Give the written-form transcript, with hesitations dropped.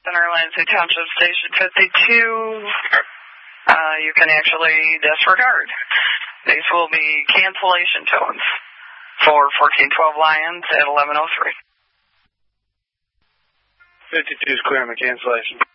Center Lansing Township Station 52, you can actually disregard. These will be cancellation tones for 1412 Lions at 1103. 52 is clear on the cancellation.